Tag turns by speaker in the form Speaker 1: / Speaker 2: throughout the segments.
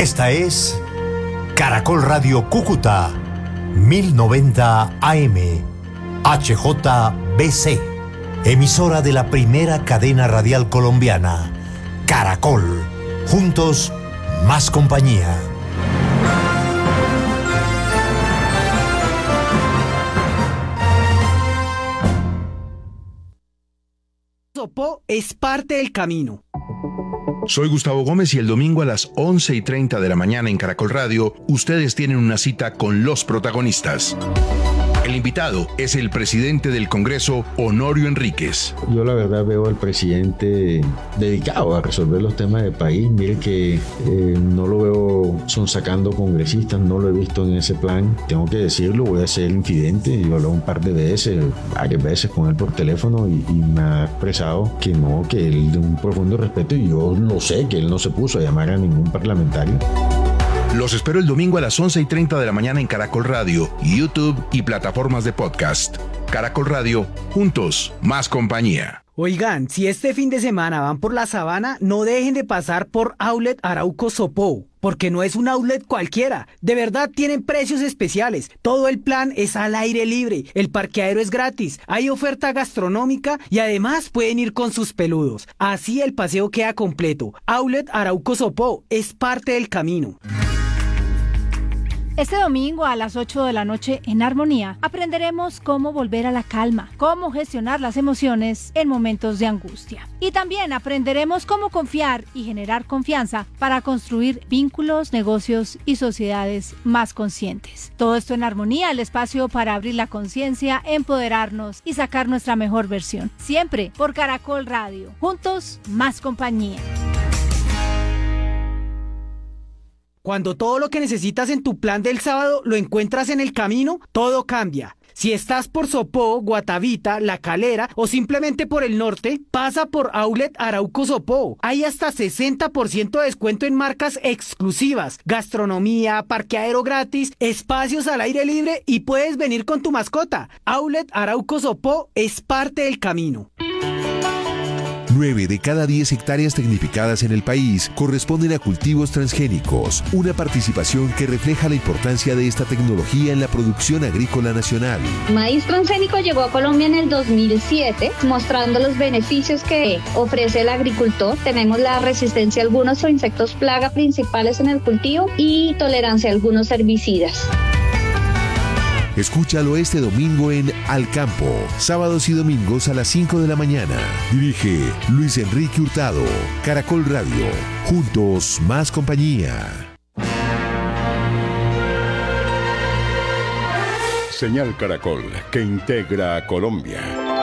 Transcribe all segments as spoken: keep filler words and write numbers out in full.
Speaker 1: Esta es Caracol Radio Cúcuta, mil noventa A M, H J B C, emisora de la primera cadena radial colombiana, Caracol. Juntos, más compañía.
Speaker 2: Sopó es parte del camino.
Speaker 3: Soy Gustavo Gómez y el domingo a las once y treinta de la mañana en Caracol Radio, ustedes tienen una cita con los protagonistas. El invitado es el presidente del Congreso, Honorio Enríquez.
Speaker 4: Yo la verdad veo al presidente dedicado a resolver los temas del país. Mire que eh, no lo veo sonsacando congresistas, no lo he visto en ese plan. Tengo que decirlo, voy a ser infidente. Yo hablé un par de veces, varias veces con él por teléfono y, y me ha expresado que no, que él de un profundo respeto, y yo lo sé, que él no se puso a llamar a ningún parlamentario.
Speaker 3: Los espero el domingo a las once y treinta de la mañana en Caracol Radio, YouTube y plataformas de podcast. Caracol Radio, juntos, más compañía.
Speaker 2: Oigan, si este fin de semana van por la sabana, no dejen de pasar por Outlet Arauco Sopó, porque no es un outlet cualquiera. De verdad tienen precios especiales. Todo el plan es al aire libre, el parqueadero es gratis, hay oferta gastronómica y además pueden ir con sus peludos. Así el paseo queda completo. Outlet Arauco Sopó es parte del camino.
Speaker 5: Este domingo a las ocho de la noche en Armonía aprenderemos cómo volver a la calma, cómo gestionar las emociones en momentos de angustia. Y también aprenderemos cómo confiar y generar confianza para construir vínculos, negocios y sociedades más conscientes. Todo esto en Armonía, el espacio para abrir la conciencia, empoderarnos y sacar nuestra mejor versión. Siempre por Caracol Radio. Juntos, más compañía.
Speaker 2: Cuando todo lo que necesitas en tu plan del sábado lo encuentras en el camino, todo cambia. Si estás por Sopó, Guatavita, La Calera o simplemente por el norte, pasa por Outlet Arauco Sopó. Hay hasta sesenta por ciento de descuento en marcas exclusivas, gastronomía, parqueadero gratis, espacios al aire libre y puedes venir con tu mascota. Outlet Arauco Sopó es parte del camino.
Speaker 6: nueve de cada diez hectáreas tecnificadas en el país corresponden a cultivos transgénicos, una participación que refleja la importancia de esta tecnología en la producción agrícola nacional.
Speaker 7: Maíz transgénico llegó a Colombia en el dos mil siete, mostrando los beneficios que ofrece el agricultor. Tenemos la resistencia a algunos insectos plaga principales en el cultivo y tolerancia a algunos herbicidas.
Speaker 6: Escúchalo este domingo en Al Campo, sábados y domingos a las cinco de la mañana. Dirige Luis Enrique Hurtado. Caracol Radio. Juntos, más compañía.
Speaker 8: Señal Caracol, que integra a Colombia.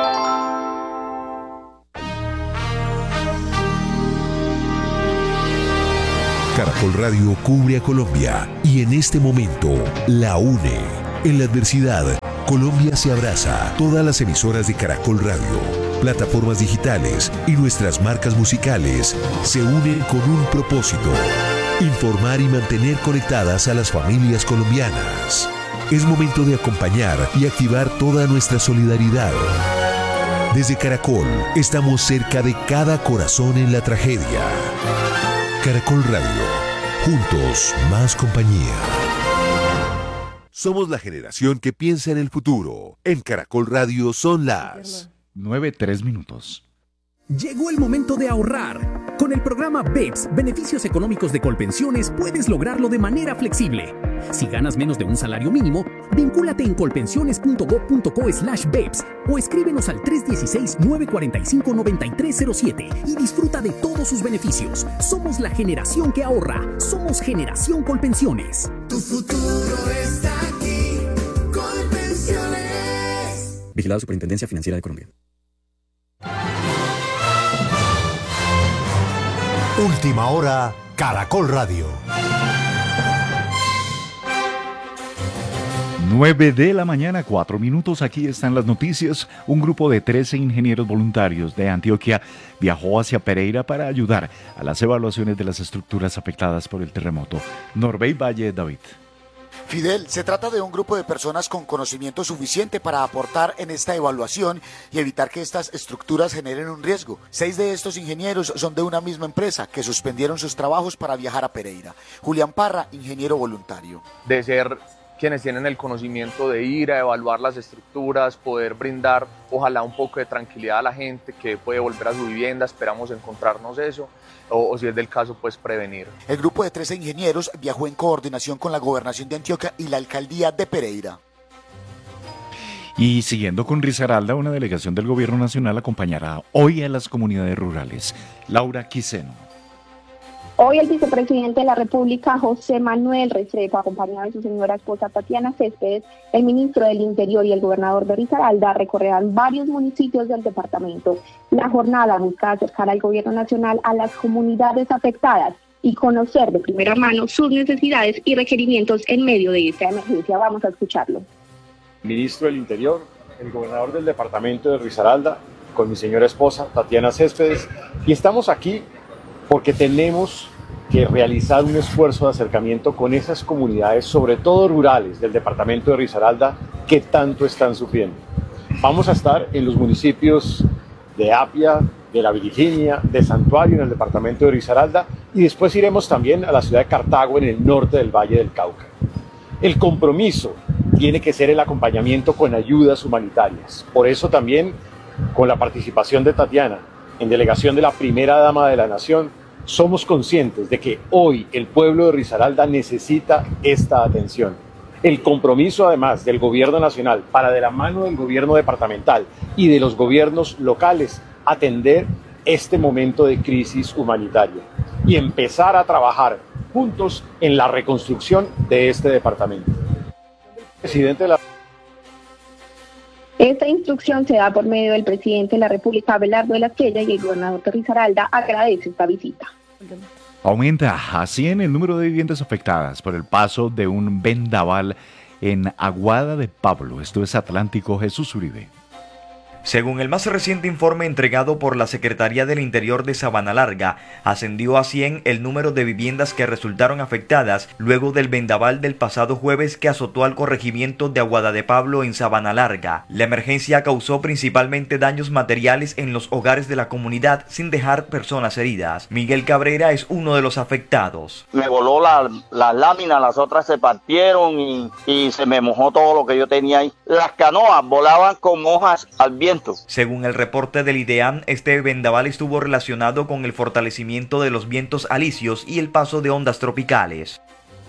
Speaker 6: Caracol Radio cubre a Colombia y en este momento la une. En la adversidad, Colombia se abraza. Todas las emisoras de Caracol Radio, plataformas digitales y nuestras marcas musicales se unen con un propósito: informar y mantener conectadas a las familias colombianas. Es momento de acompañar y activar toda nuestra solidaridad. Desde Caracol, estamos cerca de cada corazón en la tragedia. Caracol Radio, juntos, más compañía. Somos la generación que piensa en el futuro. En Caracol Radio son las
Speaker 9: nueve tres minutos.
Speaker 10: Llegó el momento de ahorrar. Con el programa B E P S, Beneficios Económicos de Colpensiones, puedes lograrlo de manera flexible. Si ganas menos de un salario mínimo, vincúlate en colpensiones.gov.co slash B E P S o escríbenos al tres uno seis, nueve cuatro cinco, nueve tres cero siete y disfruta de todos sus beneficios. Somos la generación que ahorra. Somos Generación Colpensiones.
Speaker 11: Tu futuro está aquí. Colpensiones.
Speaker 12: Vigilado Superintendencia Financiera de Colombia.
Speaker 1: Última hora, Caracol Radio.
Speaker 9: nueve de la mañana, cuatro minutos. Aquí están las noticias. Un grupo de trece ingenieros voluntarios de Antioquia viajó hacia Pereira para ayudar a las evaluaciones de las estructuras afectadas por el terremoto. Norbey Valle, David.
Speaker 13: Fidel, se trata de un grupo de personas con conocimiento suficiente para aportar en esta evaluación y evitar que estas estructuras generen un riesgo. Seis de estos ingenieros son de una misma empresa que suspendieron sus trabajos para viajar a Pereira. Julián Parra, ingeniero voluntario.
Speaker 14: De ser quienes tienen el conocimiento de ir a evaluar las estructuras, poder brindar ojalá un poco de tranquilidad a la gente que puede volver a su vivienda, esperamos encontrarnos eso, o, o si es del caso, pues prevenir.
Speaker 13: El grupo de trece ingenieros viajó en coordinación con la Gobernación de Antioquia y la Alcaldía de Pereira.
Speaker 9: Y siguiendo con Risaralda, una delegación del Gobierno Nacional acompañará hoy a las comunidades rurales. Laura Quiseno.
Speaker 15: Hoy el vicepresidente de la República, José Manuel Restrepo, acompañado de su señora esposa Tatiana Céspedes, el ministro del Interior y el gobernador de Risaralda, recorrerán varios municipios del departamento. La jornada busca acercar al gobierno nacional a las comunidades afectadas y conocer de primera mano sus necesidades y requerimientos en medio de esta emergencia. Vamos a escucharlo.
Speaker 16: Ministro del Interior, el gobernador del departamento de Risaralda, con mi señora esposa Tatiana Céspedes, y estamos aquí porque tenemos que realizar un esfuerzo de acercamiento con esas comunidades, sobre todo rurales, del departamento de Risaralda, que tanto están sufriendo. Vamos a estar en los municipios de Apia, de La Virginia, de Santuario, en el departamento de Risaralda, y después iremos también a la ciudad de Cartago, en el norte del Valle del Cauca. El compromiso tiene que ser el acompañamiento con ayudas humanitarias. Por eso también, con la participación de Tatiana, en delegación de la primera dama de la Nación, somos conscientes de que hoy el pueblo de Risaralda necesita esta atención. El compromiso, además, del gobierno nacional para, de la mano del gobierno departamental y de los gobiernos locales, atender este momento de crisis humanitaria y empezar a trabajar juntos en la reconstrucción de este departamento. Presidente de la
Speaker 15: Esta instrucción se da por medio del presidente de la República, Abelardo de la Esquella, y el gobernador de Risaralda agradece esta visita.
Speaker 9: Aumenta a cien el número de viviendas afectadas por el paso de un vendaval en Aguada de Pablo. Esto es Atlántico. Jesús Uribe.
Speaker 17: Según el más reciente informe entregado por la Secretaría del Interior de Sabanalarga, ascendió a cien el número de viviendas que resultaron afectadas luego del vendaval del pasado jueves que azotó al corregimiento de Aguada de Pablo en Sabanalarga. La emergencia causó principalmente daños materiales en los hogares de la comunidad sin dejar personas heridas. Miguel Cabrera es uno de los afectados.
Speaker 18: Me voló la, la lámina, las otras se partieron y, y se me mojó todo lo que yo tenía ahí. Las canoas volaban con hojas al viento.
Speaker 17: Según el reporte del IDEAM, este vendaval estuvo relacionado con el fortalecimiento de los vientos alisios y el paso de ondas tropicales.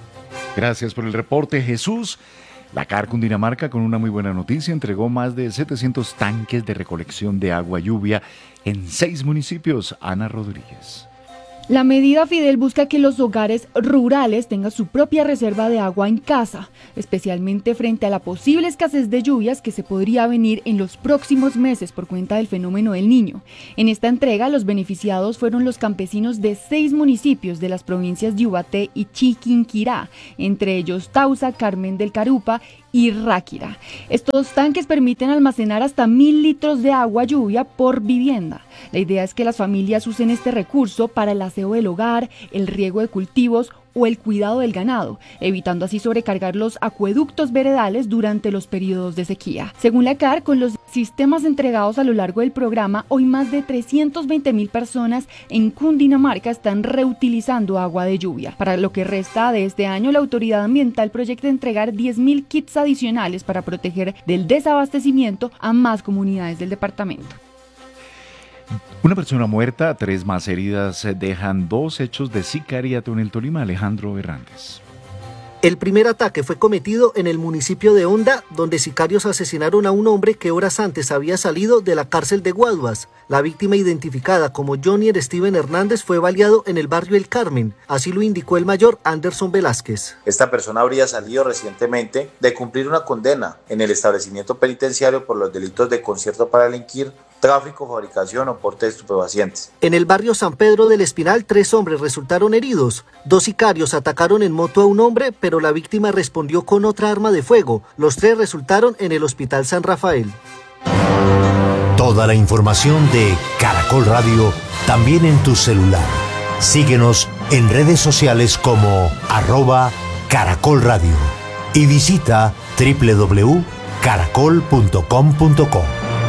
Speaker 9: Gracias por el reporte, Jesús. La C A R Cundinamarca, con una muy buena noticia, entregó más de setecientos tanques de recolección de agua lluvia en seis municipios. Ana Rodríguez.
Speaker 19: La medida Fidel busca que los hogares rurales tengan su propia reserva de agua en casa, especialmente frente a la posible escasez de lluvias que se podría venir en los próximos meses por cuenta del fenómeno del Niño. En esta entrega, los beneficiados fueron los campesinos de seis municipios de las provincias de Ubaté y Chiquinquirá, entre ellos Tausa, Carmen del Carupa y Ráquira. Estos tanques permiten almacenar hasta mil litros de agua lluvia por vivienda. La idea es que las familias usen este recurso para el aseo del hogar, el riego de cultivos o el cuidado del ganado, evitando así sobrecargar los acueductos veredales durante los periodos de sequía. Según la C A R, con los sistemas entregados a lo largo del programa, hoy más de trescientas veinte mil personas en Cundinamarca están reutilizando agua de lluvia. Para lo que resta de este año, la autoridad ambiental proyecta entregar diez mil kits adicionales para proteger del desabastecimiento a más comunidades del departamento.
Speaker 9: Una persona muerta, tres más heridas dejan dos hechos de sicariato en el Tolima. Alejandro Hernández.
Speaker 20: El primer ataque fue cometido en el municipio de Honda, donde sicarios asesinaron a un hombre que horas antes había salido de la cárcel de Guaduas. La víctima, identificada como Johnny Steven Hernández, fue baleado en el barrio El Carmen. Así lo indicó el mayor Anderson Velázquez.
Speaker 21: Esta persona habría salido recientemente de cumplir una condena en el establecimiento penitenciario por los delitos de concierto para delinquir, tráfico, fabricación o porte de estupefacientes.
Speaker 20: En el barrio San Pedro del Espinal, tres hombres resultaron heridos. Dos sicarios atacaron en moto a un hombre, pero la víctima respondió con otra arma de fuego. Los tres resultaron en el Hospital San Rafael.
Speaker 1: Toda la información de Caracol Radio también en tu celular. Síguenos en redes sociales como arroba Caracol Radio. y visita doble u doble u doble u punto caracol punto com punto co.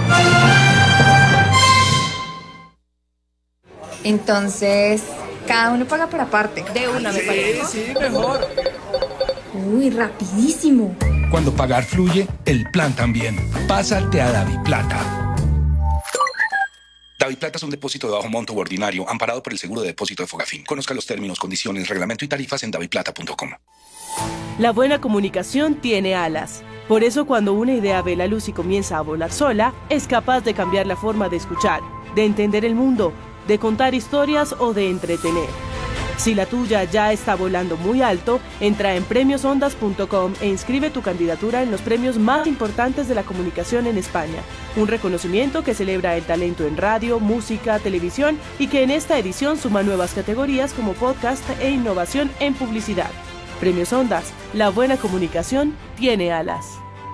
Speaker 4: Entonces, cada uno paga por aparte. De una, me
Speaker 22: Sí,
Speaker 4: parece.
Speaker 22: sí, mejor.
Speaker 4: Uy, rapidísimo.
Speaker 22: Cuando pagar fluye, el plan también. Pásate a DaviPlata. DaviPlata es un depósito de bajo monto ordinario amparado por el seguro de depósito de Fogafín. Conozca los términos, condiciones, reglamento y tarifas en daviplata punto com.
Speaker 23: La buena comunicación tiene alas. Por eso cuando una idea ve la luz y comienza a volar sola, es capaz de cambiar la forma de escuchar, de entender el mundo, de contar historias o de entretener. Si la tuya ya está volando muy alto, entra en premios ondas punto com e inscribe tu candidatura en los premios más importantes de la comunicación en España. Un reconocimiento que celebra el talento en radio, música, televisión y que en esta edición suma nuevas categorías como podcast e innovación en publicidad. Premios Ondas, la buena comunicación tiene alas.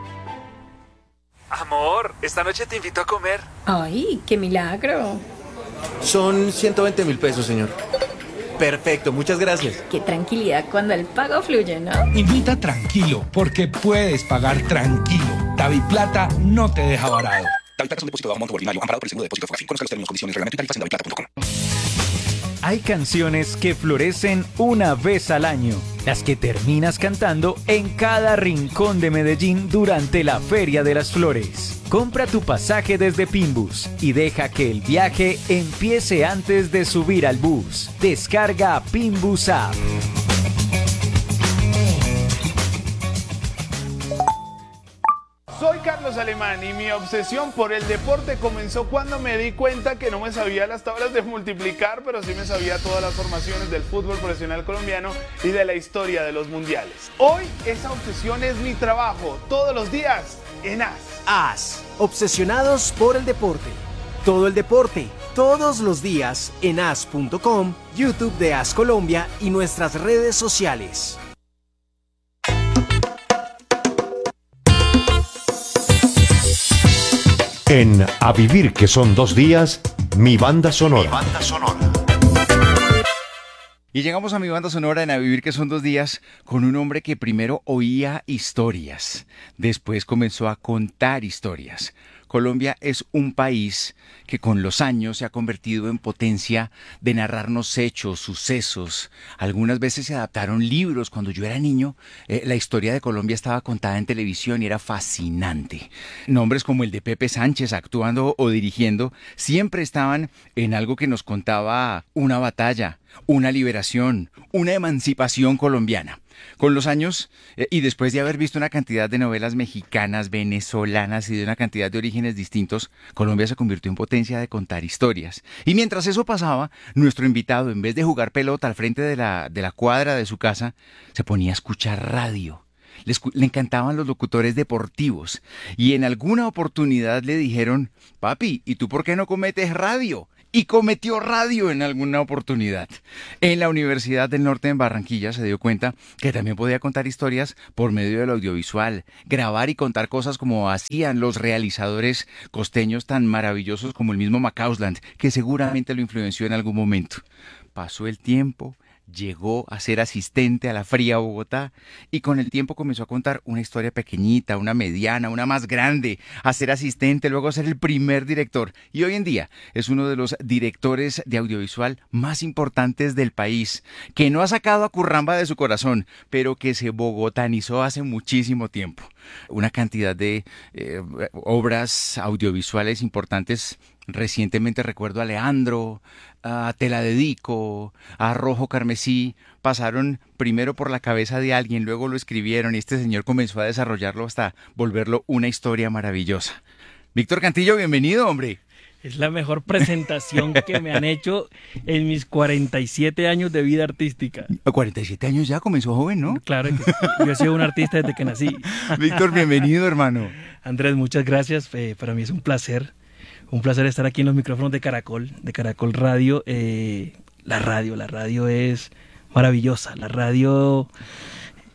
Speaker 22: Amor, esta noche te invito a comer.
Speaker 4: Ay, qué milagro.
Speaker 24: Son ciento veinte mil pesos, señor. Perfecto, muchas gracias.
Speaker 4: Qué tranquilidad cuando el pago fluye, ¿no?
Speaker 22: Invita tranquilo, porque puedes pagar tranquilo. DaviPlata no te deja varado. DaviPlata es un depósito de bajo monto ordinario amparado por el seguro de depósito de Fogafín. Conozca los términos, condiciones, reglamento y tarifas en daviplata punto com.
Speaker 25: Hay canciones que florecen una vez al año, las que terminas cantando en cada rincón de Medellín durante la Feria de las Flores. Compra tu pasaje desde Pinbus y deja que el viaje empiece antes de subir al bus. Descarga Pinbus App.
Speaker 26: Soy Carlos Alemán y mi obsesión por el deporte comenzó cuando me di cuenta que no me sabía las tablas de multiplicar, pero sí me sabía todas las formaciones del fútbol profesional colombiano y de la historia de los mundiales. Hoy esa obsesión es mi trabajo, todos los días en A S.
Speaker 27: A S, obsesionados por el deporte. Todo el deporte, todos los días en A S punto com, YouTube de A S Colombia y nuestras redes sociales.
Speaker 1: En A Vivir que son dos días, mi banda sonora. Mi banda sonora.
Speaker 9: Y llegamos a mi banda sonora en A Vivir que son dos días con un hombre que primero oía historias, después comenzó a contar historias. Colombia es un país que con los años se ha convertido en potencia de narrarnos hechos, sucesos. Algunas veces se adaptaron libros. Cuando yo era niño, eh, la historia de Colombia estaba contada en televisión y era fascinante. Nombres como el de Pepe Sánchez actuando o dirigiendo siempre estaban en algo que nos contaba una batalla, una liberación, una emancipación colombiana. Con los años, eh, y después de haber visto una cantidad de novelas mexicanas, venezolanas y de una cantidad de orígenes distintos, Colombia se convirtió en potencia de contar historias. Y mientras eso pasaba, nuestro invitado, en vez de jugar pelota al frente de la, de la cuadra de su casa, se ponía a escuchar radio. Le, le encantaban los locutores deportivos. Y en alguna oportunidad le dijeron, papi, ¿y tú por qué no cometes radio? Y cometió radio en alguna oportunidad. En la Universidad del Norte en Barranquilla se dio cuenta que también podía contar historias por medio del audiovisual, grabar y contar cosas como hacían los realizadores costeños tan maravillosos como el mismo Macausland, que seguramente lo influenció en algún momento. Pasó el tiempo, llegó a ser asistente a la fría Bogotá y con el tiempo comenzó a contar una historia pequeñita, una mediana, una más grande, a ser asistente, luego a ser el primer director y hoy en día es uno de los directores de audiovisual más importantes del país, que no ha sacado a Curramba de su corazón, pero que se bogotanizó hace muchísimo tiempo. Una cantidad de eh, obras audiovisuales importantes. Recientemente recuerdo a Leandro, a Te la dedico, a Rojo Carmesí, pasaron primero por la cabeza de alguien, luego lo escribieron y este señor comenzó a desarrollarlo hasta volverlo una historia maravillosa. Víctor Cantillo, bienvenido, hombre.
Speaker 28: Es la mejor presentación que me han hecho en mis cuarenta y siete años de vida artística.
Speaker 9: cuarenta y siete años ya, comenzó joven, ¿no?
Speaker 28: Claro, que yo he sido un artista desde que nací.
Speaker 9: Víctor, bienvenido, hermano.
Speaker 28: Andrés, muchas gracias. Eh, para mí es un placer. Un placer estar aquí en los micrófonos de Caracol, de Caracol Radio. Eh, la radio, la radio es maravillosa. La radio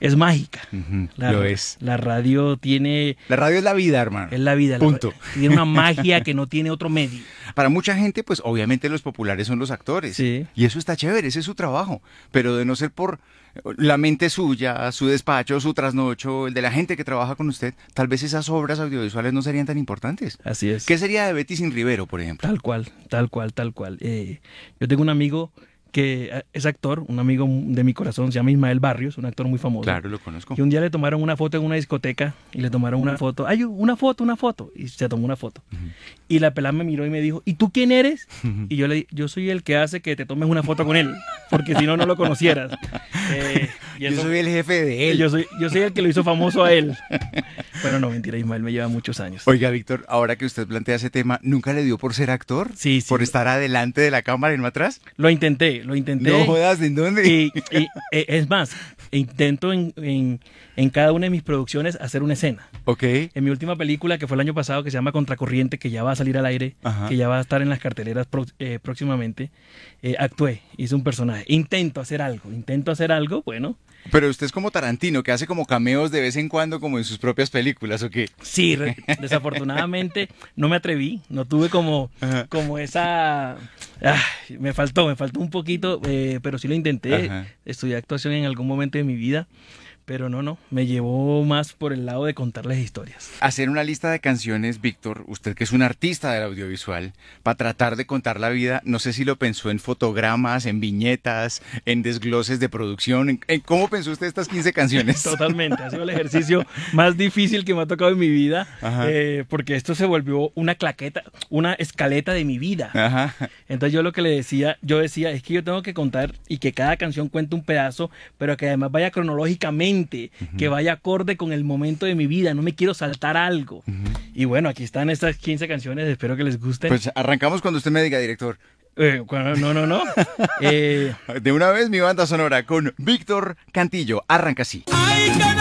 Speaker 28: es mágica.
Speaker 2: Uh-huh,
Speaker 28: la,
Speaker 2: lo es.
Speaker 28: La radio tiene...
Speaker 2: La radio es la vida, hermano.
Speaker 28: Es la vida.
Speaker 2: Punto.
Speaker 28: La, tiene una magia que no tiene otro medio.
Speaker 2: Para mucha gente, pues obviamente los populares son los actores.
Speaker 28: Sí.
Speaker 2: Y eso está chévere, ese es su trabajo. Pero de no ser por la mente suya, su despacho, su trasnocho, el de la gente que trabaja con usted, tal vez esas obras audiovisuales no serían tan importantes.
Speaker 28: Así es.
Speaker 2: ¿Qué sería de Betty sin Rivero, por ejemplo?
Speaker 28: Tal cual, tal cual, tal cual. Eh, yo tengo un amigo que es actor, un amigo de mi corazón, se llama Ismael Barrios, un actor muy famoso.
Speaker 2: Claro, lo conozco.
Speaker 28: Y un día le tomaron una foto en una discoteca y le tomaron una foto, ay, una foto, una foto, y se tomó una foto. Uh-huh. Y la pelada me miró y me dijo, ¿y tú quién eres? Uh-huh. Y yo le dije, yo soy el que hace que te tomes una foto con él, porque si no, no lo conocieras. Eh, y eso,
Speaker 2: yo soy el jefe de él.
Speaker 28: Yo soy, yo soy el que lo hizo famoso a él. Pero no, mentira, Ismael me lleva muchos años.
Speaker 2: Oiga, Víctor, ahora que usted plantea ese tema, ¿nunca le dio por ser actor?
Speaker 28: Sí, sí.
Speaker 2: ¿Por estar adelante de la cámara y no atrás?
Speaker 28: Lo intenté, lo intenté.
Speaker 2: No jodas, ¿en dónde?
Speaker 28: Y, y, es más, intento en, en, en cada una de mis producciones hacer una escena.
Speaker 2: Ok.
Speaker 28: En mi última película, que fue el año pasado, que se llama Contracorriente, que ya va a salir al aire,
Speaker 2: Ajá.
Speaker 28: que ya va a estar en las carteleras pro, eh, próximamente, eh, actué, hice un personaje. Intento hacer algo, intento hacer algo, bueno.
Speaker 2: Pero usted es como Tarantino, que hace como cameos de vez en cuando, como en sus propias películas, ¿o qué?
Speaker 28: Sí, re- desafortunadamente no me atreví, no tuve como, como esa... Ah, me faltó, me faltó un poquito, eh, pero sí lo intenté.
Speaker 2: Ajá.
Speaker 28: Estudié actuación en algún momento de mi vida, pero no, no, me llevó más por el lado de contarles historias.
Speaker 2: Hacer una lista de canciones, Víctor, usted que es un artista del audiovisual, para tratar de contar la vida, no sé si lo pensó en fotogramas, en viñetas, en desgloses de producción, en, en ¿cómo pensó usted estas quince canciones?
Speaker 28: Totalmente, ha sido el ejercicio más difícil que me ha tocado en mi vida, eh, porque esto se volvió una claqueta, una escaleta de mi vida.
Speaker 2: Ajá.
Speaker 28: Entonces yo lo que le decía, yo decía, es que yo tengo que contar y que cada canción cuente un pedazo, pero que además vaya cronológicamente, Uh-huh. que vaya acorde con el momento de mi vida, no me quiero saltar algo. Uh-huh. Y bueno, aquí están estas quince canciones, espero que les gusten.
Speaker 2: Pues arrancamos cuando usted me diga, director.
Speaker 28: Eh, bueno, no, no, no. eh...
Speaker 2: De una vez mi banda sonora con Víctor Cantillo. Arranca así.
Speaker 3: Ay,